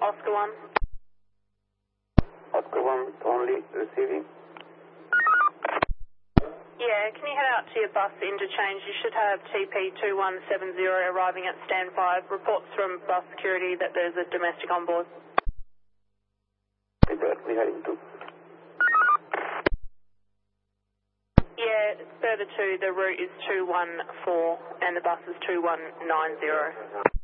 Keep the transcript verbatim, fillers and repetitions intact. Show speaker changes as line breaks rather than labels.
Oscar one.
Oscar one only receiving.
Yeah, can you head out to your bus interchange? You should have T P two one seven zero arriving at stand five. Reports from bus security that there's a domestic on board.
Exactly heading to.
Yeah, further to the route is two one four and the bus is two one nine zero.